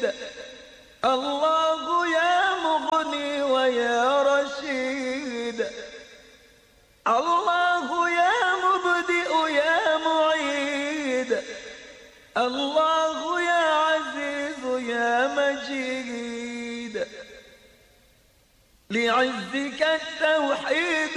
الله يا مغني ويا رشيد، الله يا مبدئ يا معيد، الله يا عزيز يا مجيد، لعزك التوحيد